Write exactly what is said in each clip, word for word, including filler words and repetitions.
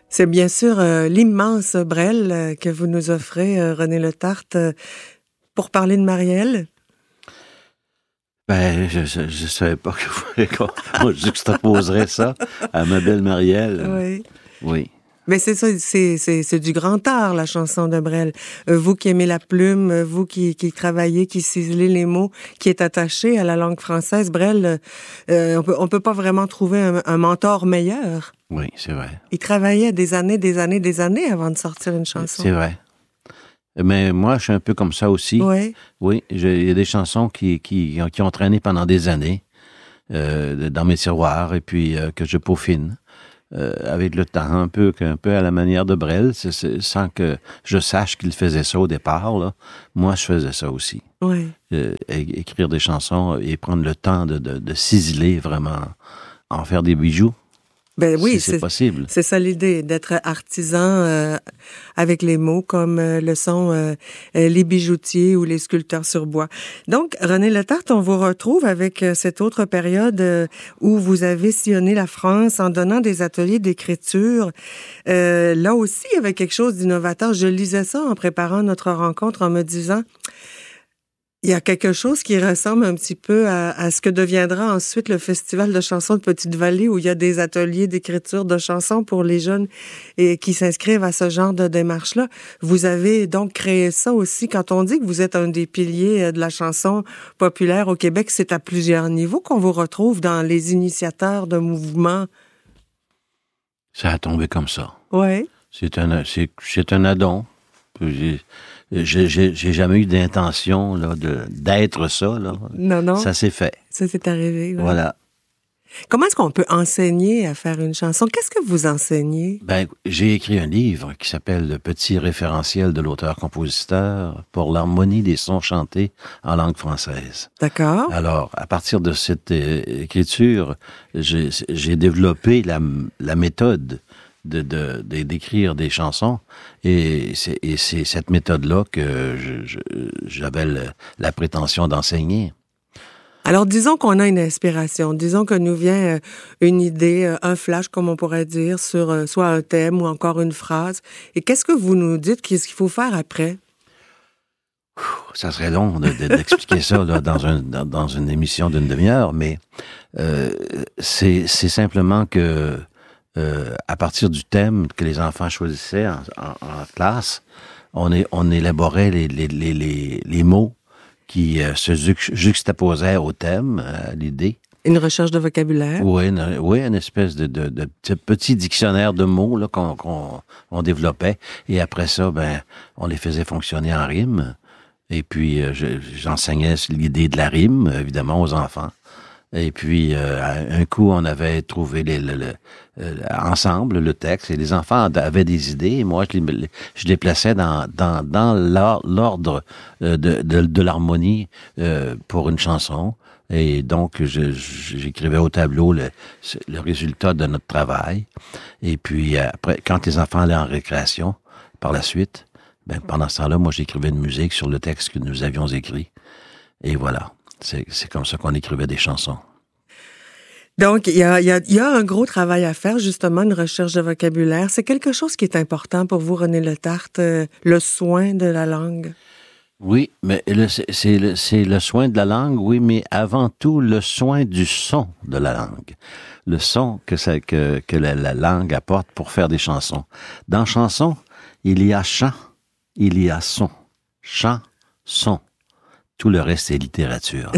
C'est bien sûr euh, l'immense Brel euh, que vous nous offrez, euh, René Letarte, euh, pour parler de Marielle. Ben, je, je, je savais pas que vous voulez qu'on on juxtaposerait ça à ma belle Marielle. Oui. Oui. Mais c'est ça, c'est, c'est, c'est du grand art, la chanson de Brel. Euh, vous qui aimez la plume, euh, vous qui, qui travaillez, qui ciselez les mots, qui est attaché à la langue française, Brel, euh, on peut, on peut pas vraiment trouver un, un mentor meilleur. Oui, c'est vrai. Il travaillait des années, des années, des années avant de sortir une chanson. C'est vrai. Mais moi, je suis un peu comme ça aussi. Oui. Oui, il y a des chansons qui, qui, qui ont traîné pendant des années euh, dans mes tiroirs et puis euh, que je peaufine. Euh, avec le temps, un peu, un peu à la manière de Brel, c'est, c'est, sans que je sache qu'il faisait ça au départ. Là. Moi, je faisais ça aussi. Oui. Euh, é- écrire des chansons et prendre le temps de, de, de ciseler vraiment, en faire des bijoux. Ben oui, si c'est, c'est possible. C'est ça l'idée, d'être artisan euh, avec les mots comme euh, le sont euh, les bijoutiers ou les sculpteurs sur bois. Donc, René Letarte, on vous retrouve avec euh, cette autre période euh, où vous avez sillonné la France en donnant des ateliers d'écriture. Euh, là aussi, il y avait quelque chose d'innovateur. Je lisais ça en préparant notre rencontre en me disant... Il y a quelque chose qui ressemble un petit peu à, à ce que deviendra ensuite le Festival de chansons de Petite-Vallée, où il y a des ateliers d'écriture de chansons pour les jeunes et qui s'inscrivent à ce genre de démarche-là. Vous avez donc créé ça aussi. Quand on dit que vous êtes un des piliers de la chanson populaire au Québec, c'est à plusieurs niveaux qu'on vous retrouve dans les initiateurs de mouvements. Ça a tombé comme ça. Oui. C'est un, c'est, c'est un addon. J'ai, j'ai, j'ai, j'ai jamais eu d'intention là, de, d'être ça. Là. Non, non. Ça s'est fait. Ça s'est arrivé. Ouais. Voilà. Comment est-ce qu'on peut enseigner à faire une chanson? Qu'est-ce que vous enseignez? Ben, j'ai écrit un livre qui s'appelle « Le petit référentiel de l'auteur-compositeur pour l'harmonie des sons chantés en langue française ». D'accord. Alors, à partir de cette euh, écriture, j'ai, j'ai développé la, la méthode De, de, de, d'écrire des chansons. Et c'est, et c'est cette méthode-là que je, je, j'avais le, la prétention d'enseigner. Alors, disons qu'on a une inspiration. Disons que nous vient une idée, un flash, comme on pourrait dire, sur soit un thème ou encore une phrase. Et qu'est-ce que vous nous dites? Qu'est-ce qu'il faut faire après? Ça serait long de, de, d'expliquer ça là, dans, un, dans, dans une émission d'une demi-heure, mais euh, c'est, c'est simplement que Euh, à partir du thème que les enfants choisissaient en, en, en classe, on, est, on élaborait les, les, les, les, les mots qui euh, se juxtaposaient au thème, à l'idée. Une recherche de vocabulaire? Oui, une, oui, une espèce de, de, de, de petit dictionnaire de mots là, qu'on, qu'on on développait. Et après ça, ben, on les faisait fonctionner en rime. Et puis, euh, je, j'enseignais l'idée de la rime, évidemment, aux enfants. Et puis, euh, un coup, on avait trouvé les, le, le, euh, ensemble le texte, et les enfants avaient des idées, et moi, je les, je les plaçais dans, dans, dans l'ordre de, de, de l'harmonie euh, pour une chanson. Et donc, je, j'écrivais au tableau le, le résultat de notre travail. Et puis, après, quand les enfants allaient en récréation, par la suite, ben, pendant ce temps-là, moi, j'écrivais une musique sur le texte que nous avions écrit. Et voilà. C'est, c'est comme ça qu'on écrivait des chansons. Donc, il y a, y, a, y a un gros travail à faire, justement, une recherche de vocabulaire. C'est quelque chose qui est important pour vous, René Letarte, euh, le soin de la langue. Oui, mais le, c'est, c'est, le, c'est le soin de la langue, oui, mais avant tout, le soin du son de la langue. Le son que, ça, que, que la, la langue apporte pour faire des chansons. Dans chanson, il y a chant, il y a son. Chant, son. Tout le reste, c'est littérature.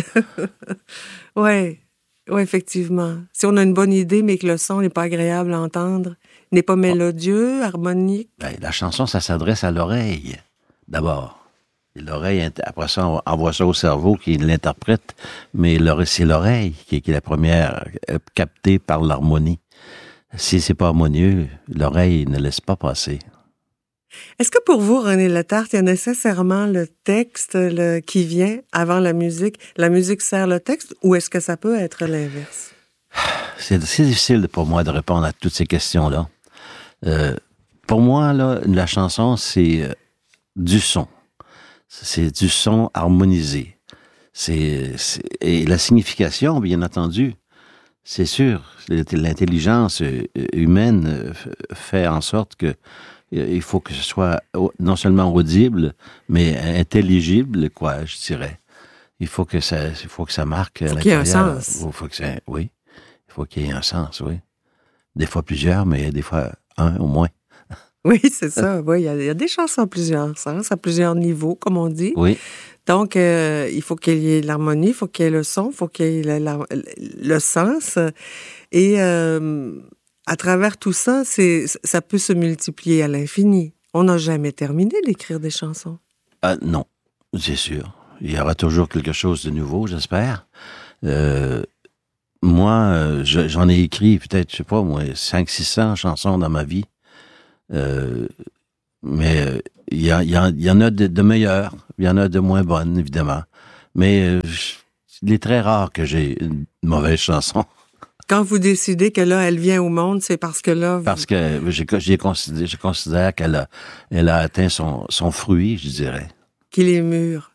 Oui, oui, effectivement. Si on a une bonne idée, mais que le son n'est pas agréable à entendre, n'est pas mélodieux, harmonique. Ben, la chanson, ça s'adresse à l'oreille, d'abord. Et l'oreille, après ça, on envoie ça au cerveau qui l'interprète, mais c'est l'oreille qui est, qui est la première captée par l'harmonie. Si c'est pas harmonieux, l'oreille ne laisse pas passer. Est-ce que pour vous, René Letarte, il y a nécessairement le texte le, qui vient avant la musique? La musique sert le texte ou est-ce que ça peut être l'inverse? C'est, c'est difficile pour moi de répondre à toutes ces questions-là. Euh, pour moi, là, la chanson, c'est euh, du son. C'est du son harmonisé. C'est, c'est, et la signification, bien entendu, C'est sûr, l'intelligence humaine fait en sorte que il faut que ce soit non seulement audible, mais intelligible, quoi, je dirais. Il faut que ça, il faut que ça marque. Il faut qu'il y ait un sens. Il faut que ça, oui, il faut qu'il y ait un sens, oui. Des fois plusieurs, mais des fois un au moins. Oui, c'est ça. Oui, il y, a, il y a des chansons à plusieurs sens, à plusieurs niveaux, comme on dit. Oui. Donc, euh, il faut qu'il y ait l'harmonie, il faut qu'il y ait le son, il faut qu'il y ait le, la, le sens. Et euh, à travers tout ça, c'est, ça peut se multiplier à l'infini. On n'a jamais terminé d'écrire des chansons. Ah, non, c'est sûr. Il y aura toujours quelque chose de nouveau, j'espère. Euh, moi, euh, je, j'en ai écrit peut-être, je sais pas, moi, cinq cents, six cents chansons dans ma vie. Euh, mais il y, a, y, a, y en a de, de meilleures, il y en a de moins bonnes, évidemment. Mais euh, il est très rare que j'ai une mauvaise chanson. Quand vous décidez que là, elle vient au monde, c'est parce que là... Vous... Parce que j'ai, j'ai considéré, je considère qu'elle a, elle a atteint son, son fruit, je dirais. Qu'il est mûr.